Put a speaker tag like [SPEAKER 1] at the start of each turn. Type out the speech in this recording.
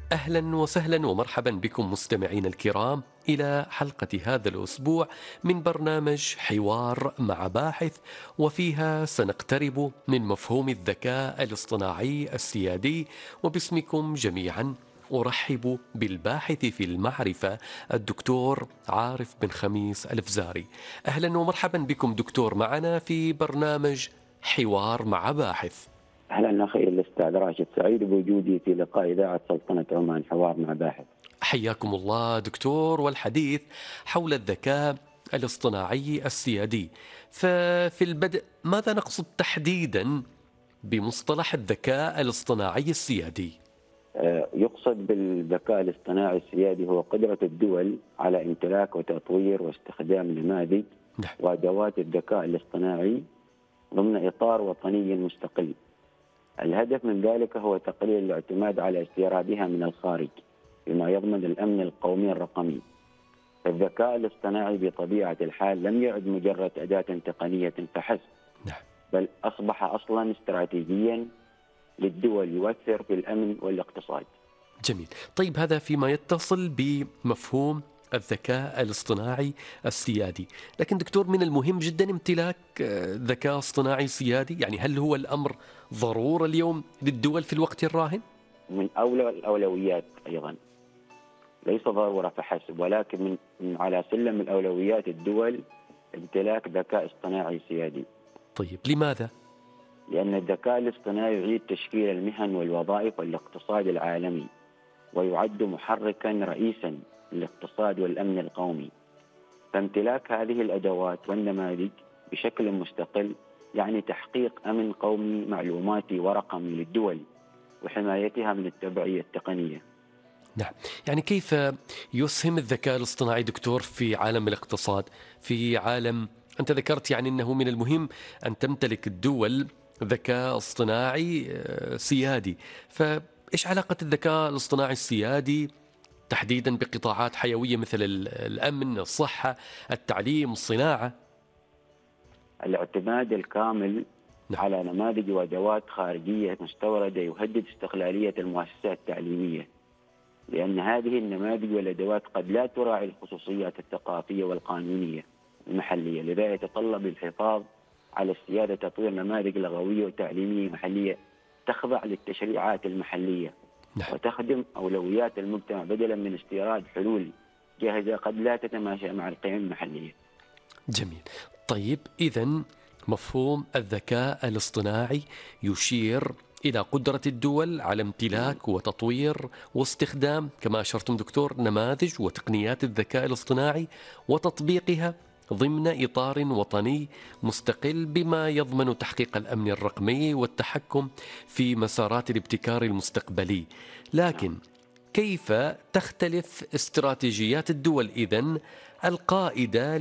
[SPEAKER 1] أهلا وسهلا ومرحبا بكم مستمعينا الكرام إلى حلقة هذا الأسبوع من برنامج حوار مع باحث، وفيها سنقترب من مفهوم الذكاء الاصطناعي السيادي. وباسمكم جميعا أرحب بالباحث في المعرفة الدكتور عارف بن خميس الفزاري. أهلا ومرحبا بكم دكتور معنا في برنامج حوار مع باحث.
[SPEAKER 2] أهلا أخي الأستاذ راشد، سعيد بوجودي في لقاء إذاعة سلطنة عمان حوار مع باحث.
[SPEAKER 1] حياكم الله دكتور، والحديث حول الذكاء الاصطناعي السيادي. ففي البدء ماذا نقصد تحديدا بمصطلح الذكاء الاصطناعي السيادي؟
[SPEAKER 2] يقصد بالذكاء الاصطناعي السيادي هو قدرة الدول على امتلاك وتطوير واستخدام نماذج
[SPEAKER 1] نعم.
[SPEAKER 2] وأدوات الذكاء الاصطناعي ضمن إطار وطني مستقل. الهدف من ذلك هو تقليل الاعتماد على استيرادها من الخارج بما يضمن الأمن القومي الرقمي. الذكاء الاصطناعي بطبيعة الحال لم يعد مجرد أداة تقنية فحسب،
[SPEAKER 1] نعم.
[SPEAKER 2] بل أصبح أصلا استراتيجيا للدول يؤثر في الأمن والاقتصاد.
[SPEAKER 1] جميل. طيب هذا فيما يتصل بمفهوم الذكاء الاصطناعي السيادي، لكن دكتور من المهم جدا امتلاك ذكاء اصطناعي سيادي، يعني هل هو الأمر ضرورة اليوم للدول في الوقت الراهن؟
[SPEAKER 2] من أولى الأولويات أيضا، ليس ضرورة فحسب، ولكن من على سلم الأولويات الدول امتلاك ذكاء اصطناعي سيادي.
[SPEAKER 1] طيب لماذا؟
[SPEAKER 2] لأن الذكاء الاصطناعي يعيد تشكيل المهن والوظائف والاقتصاد العالمي، ويعد محركا رئيسا للاقتصاد والأمن القومي. فامتلاك هذه الأدوات والنماذج بشكل مستقل يعني تحقيق أمن قومي معلوماتي ورقمي للدول وحمايتها من التبعية التقنية.
[SPEAKER 1] نعم. يعني كيف يسهم الذكاء الاصطناعي دكتور في عالم الاقتصاد، في عالم أنت ذكرت يعني أنه من المهم أن تمتلك الدول ذكاء اصطناعي سيادي، فإيش علاقة الذكاء الاصطناعي السيادي تحديدا بقطاعات حيوية مثل الأمن، الصحة، التعليم، الصناعة؟
[SPEAKER 2] الاعتماد الكامل
[SPEAKER 1] نعم.
[SPEAKER 2] على نماذج وأدوات خارجية مستوردة يهدد استقلالية المؤسسات التعليمية، لأن هذه النماذج والأدوات قد لا تراعي الخصوصيات الثقافية والقانونية المحلية، لذا يتطلب الحفاظ على السيادة، تطوير نماذج لغوية وتعليمية محلية تخضع للتشريعات المحلية
[SPEAKER 1] نعم.
[SPEAKER 2] وتخدم أولويات المجتمع بدلا من استيراد حلول جاهزة قد لا تتماشى مع القيم المحلية.
[SPEAKER 1] جميل. طيب إذن مفهوم الذكاء الاصطناعي يشير إلى قدرة الدول على امتلاك وتطوير واستخدام كما أشرتم دكتور نماذج وتقنيات الذكاء الاصطناعي وتطبيقها ضمن إطار وطني مستقل بما يضمن تحقيق الأمن الرقمي والتحكم في مسارات الابتكار المستقبلي. لكن كيف تختلف استراتيجيات الدول إذن القائدة